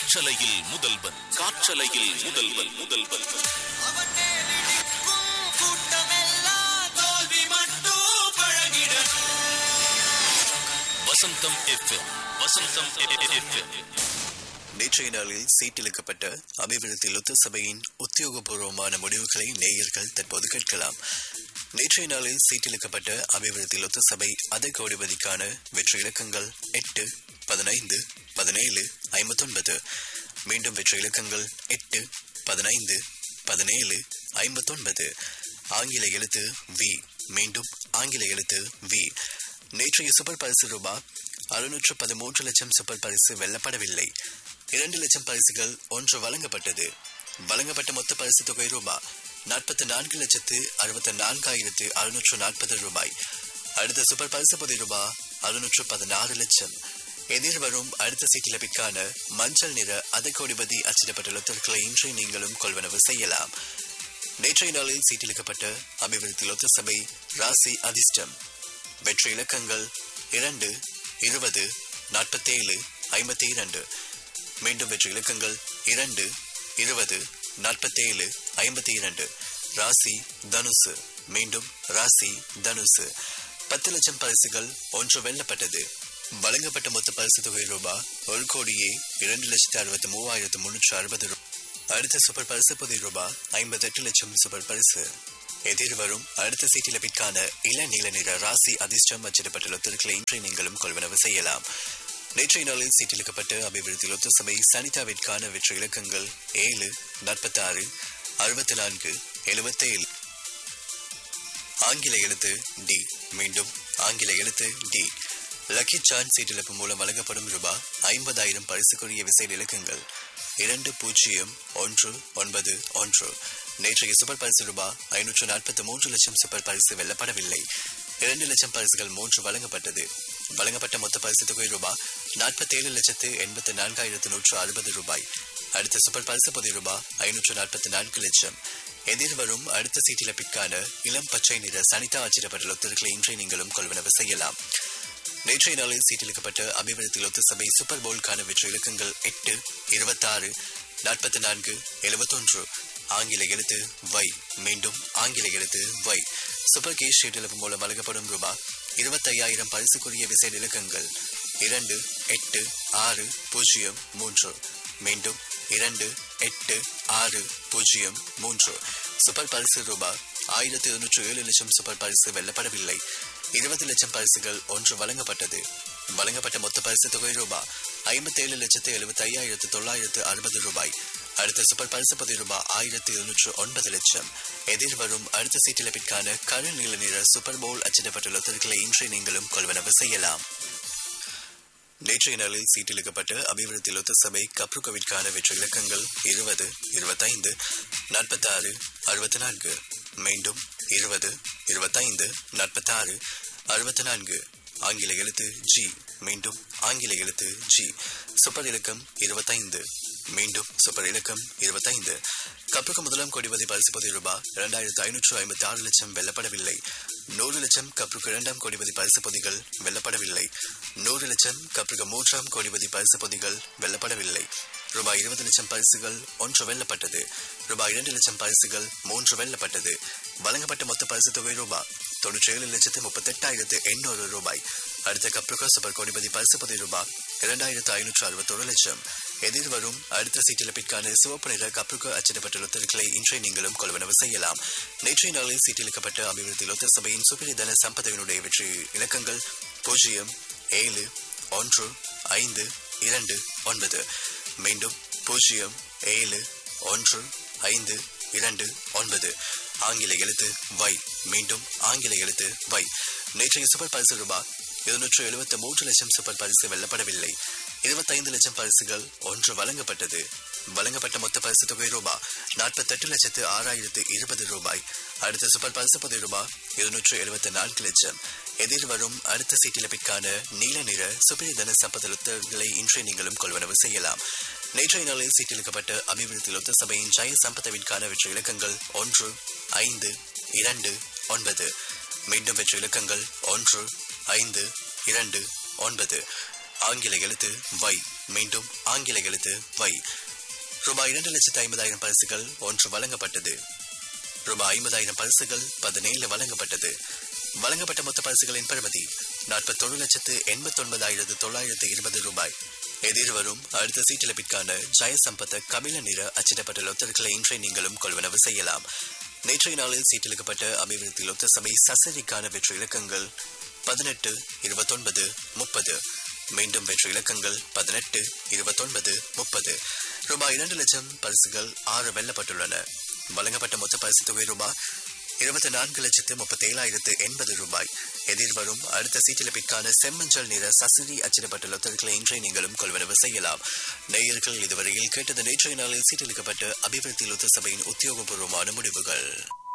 காற்றலையில் முதல்வன் அவன் மேலிடிக்கும் கூட்டமெல்லாம் தோல்வி மட்டும் பழகிடணும். வசந்தம் FM. நேற்றைய நாளில் சீட்டிழுக்கப்பட்ட அபிவிருத்தி லொத்த சபையின் உத்தியோகபூர்வமான முடிவுகளை நேயர்கள் தற்போது கேட்கலாம். நேற்றைய நாளில் சீட்டிழுக்கப்பட்ட அபிவிருத்தி லொத்த சபை அத கோடிபதிக்கான வெற்றி இலக்கங்கள் 8, 15, 17, 59. மீண்டும் வெற்றி இலக்கங்கள் 8, 15, 17, 59. ஆங்கில எழுத்து வி. மீண்டும் ஆங்கில எழுத்து வி. நேற்றைய சூப்பர் பரிசு ரூபாய் 613 லட்சம் சூப்பர் பரிசு வெல்லப்படவில்லை. 2 லட்சம் பரிசுகள் ஒன்று வழங்கப்பட்டது. வழங்கப்பட்ட மொத்த பரிசு தொகை ரூபாய் 44,64,640 ரூபாய். அடுத்த சூப்பர் பரிசு பொதி ரூபாய் 616 லட்சம். எதிர்வரும் அடுத்த சீட்டிலப்பிற்கான மஞ்சள் நிற அத கோடிபதி அச்சிடப்பட்ட லொத்தர்களை இன்று நீங்களும் கொள்வனவு செய்யலாம். நேற்றைய நாளில் சீட்டிழுக்கப்பட்ட அபிவிருத்தி லொத்த சபை ராசி அதிர்ஷ்டம் வெற்றி இலக்கங்கள் 2, 20, 47, 52. மீண்டும் வெற்றி இலக்கங்கள் 2, 20, 47, 52. ராசி தனுசு. மீண்டும் ராசி தனுசு. 10 லட்சம் பரிசுகள் ஒன்று வெல்லப்பட்டது. வழங்கப்பட்ட மொத்த பரிசு தொகை ரூபாய் 1,02,63,360. அடுத்த சூப்பர் பரிசு பொதி ரூபாய் 58 லட்சம் சூப்பர் பரிசு. எதிர்வரும் அடுத்த சீட்டிலப்பிற்கான இளநீல நிற ராசி அதிர்ஷ்டம் அச்சிடப்பட்ட லொத்தர்களை இன்று நீங்களும் கொள்வனவு செய்யலாம். நேற்றைய நாளில் சீட்டிழுக்கப்பட்ட அபிவிருத்தி லொத்த சபை சனிதாவிற்கான வெற்றி இலக்கங்கள் 7, 46, 64, 77. ஆங்கில எழுத்து டி. மீண்டும் ஆங்கில எழுத்து டி. லக்கி சான்ஸ் சீட்டிழப்பு மூலம் வழங்கப்படும் ரூபாய் 50,000 பரிசுக்குரிய விசேட இலக்கங்கள் 201911. நேற்றைய சூப்பர் பரிசு ரூபாய் 543 லட்சம் சூப்பர் பரிசு வெல்லப்படவில்லை. 2 லட்சம் பரிசுகள் 3 வழங்கப்பட்டது. வழங்கப்பட்ட மொத்த பரிசு தொகை ரூபாய் 47,84,160 ரூபாய். அடுத்த சூப்பர் பரிசு பொதி ரூபாய் 544 லட்சம். எதிர்வரும் அடுத்த சீட்டிலப்பிற்கான இளம் பச்சை நிற சனிதா அச்சிடப்பட்ட லொத்தர்களை இன்று நீங்களும் கொள்வனவு செய்யலாம். நேற்றைய நாளில் சீட்டிழுக்கப்பட்ட அபிவிருத்தி லொத்த சபை சூப்பர் போல்கான வெற்றி இலக்கங்கள் 8, 26, 44, 71. ஆங்கில எழுத்து வை. மீண்டும் ஆங்கில எழுத்து வை. சூப்பர் கேஷ் சீட்டிழப்பு மூலம் வழங்கப்படும் ரூபாய் 25,000 பரிசுக்குரிய விசேட இலக்கங்கள் 2, 8, 6, 0, 3. மீண்டும் 2, 8, 6, 0, 3. சூப்பர் பரிசு ரூபாய் 1,107 லட்சம் சூப்பர் பரிசு வெல்லப்படவில்லை. 20 லட்சம் பரிசுகள் ஒன்று வழங்கப்பட்டது. வழங்கப்பட்ட மொத்த பரிசு தொகை ரூபாய் 57,75,960 ரூபாய். அடுத்த சூப்பர் பரிசு பொதி ரூபாய் 1,209 லட்சம். எதிர்வரும் அடுத்த சீட்டிலப்பிற்கான கரு நீல நிற சூப்பர் போல் அச்சிடப்பட்ட லொத்தர்களை இன்று நீங்களும் கொள்வனவு செய்யலாம். நேற்றைய நாளில் சீட்டிழுக்கப்பட்ட அபிவிருத்தி லொத்த சபை கப்ருகவிற்கான வெற்றி இலக்கங்கள் 20, 25, 46, 64. மீண்டும் 20, 25, 46, 64. ஆங்கில எழுத்து ஜி. மீண்டும் ஆங்கில எழுத்து ஜி. சூப்பர் இலக்கம் 25. மீண்டும் சூப்பர் இலக்கம் 25. கப்ருக்கு முதலாம் கோடிபதி பரிசு பொதி ரூபாய் 2,556 லட்சம் வெல்லப்படவில்லை. 100 லட்சம் கப்ருக்கு 2ஆம் கோடிபதி பரிசு பொதிகள் வெல்லப்படவில்லை. 100 லட்சம் கப்ருக்கு 3ஆம் கோடிபதி பரிசு பொதிகள் வெல்லப்படவில்லை. ரூபாய் 20 லட்சம் பரிசுகள் ஒன்று வெல்லப்பட்டது. ரூபாய் 2 லட்சம் பரிசுகள் 3 வெல்லப்பட்டது. வழங்கப்பட்ட மொத்த பரிசு தொகை ரூபாய் 97,38,800 ரூபாய். அடுத்த கப்ருகா சூப்பர் கோடிபதி பரிசு பொதி ரூபாய் 2,561 லட்சம். எதிர்வரும் அடுத்த சீட்டிலப்பிற்கான சிவப்பு நிற கப்ருகா அச்சிடப்பட்ட லொத்தர்களை இன்றை நீங்களும் கொள்வனவு செய்யலாம். நேற்றைய நாளில் சீட்டிழுக்கப்பட்ட அபிவிருத்தி லொத்த சபையின் சுபிரிதன சம்பதவினுடைய வெற்றி இலக்கங்கள் 0, 7, 1, 5, 2, 9. மீண்டும் 0, 7, 1, 5, 2, 9. ஆங்கில எழுத்து வை. மீண்டும் ஆங்கில எழுத்து வை. நேற்றைய சூப்பர் பரிசு ரூபாய் 273 லட்சம் சூப்பர் பரிசு வெல்லப்படவில்லை. 25 லட்சம் பரிசுகள் ஒன்று வழங்கப்பட்டது. வழங்கப்பட்ட மொத்த பரிசு தொகை ரூபாய் 48,06,020 ரூபாய். அடுத்த சூப்பர் பரிசு பொதி ரூபாய் 274 லட்சம். எதிர்வரும் அடுத்த சீட்டிலப்பிற்கான நீல நிற சுபிரிதன சம்பத லொத்தர்களை இன்றை நீங்களும் கொள்வனவு செய்யலாம். நேற்றைய நாளில் சீட்டிழுக்கப்பட்ட அபிவிருத்தி லொத்த சபையின் ஜெய சம்பதவிற்கான வெற்றி இலக்கங்கள் 1, 5, 2, 9. மீண்டும் வெற்றி இலக்கங்கள் 1, 5, 2, 9. ஆங்கில எழுத்து வை. மீண்டும் ஆங்கில எழுத்து வை. ரூபாய் 2,50,000 பரிசுகள் 1 வழங்கப்பட்டது. ரூபாய் 50,000 பரிசுகள் 17 வழங்கப்பட்டது. வழங்கப்பட்ட மொத்த பரிசுகளின் பெறுமதி 41,89,920 ரூபாய். எதிர்வரும் அடுத்த சீட்டிழப்பிற்கான ஜெயசம்பத்த கபில நிற அச்சிடப்பட்ட லொத்தர்களை இன்றைய நீங்களும் கொள்வனவு செய்யலாம். நேற்றைய நாளில் சீட்டிழுக்கப்பட்ட அபிவிருத்தி லொத்த சபை சசரிக்கான வெற்றி இலக்கங்கள் 18, 29, 30. மீண்டும் வெற்றி இலக்கங்கள் 18, 29, 30. ரூபாய் 2 லட்சம் பரிசுகள் 6 வெல்லப்பட்டுள்ளன. வழங்கப்பட்ட மொத்த பரிசு தொகை ரூபாய் 24,37,080 ரூபாய். எதிர்வரும் அடுத்த சீட்டிழப்பிற்கான செம்மஞ்சள் நிற சசிரி அச்சிடப்பட்ட லொத்தர்களை இன்றைய நீங்களும் கொள்வனவு செய்யலாம். நேயர்கள் இதுவரையில் கேட்டது நேற்றைய நாளில் சீட்டிழுக்கப்பட்ட அபிவிருத்தி லொத்த சபையின் உத்தியோகபூர்வமான முடிவுகள்.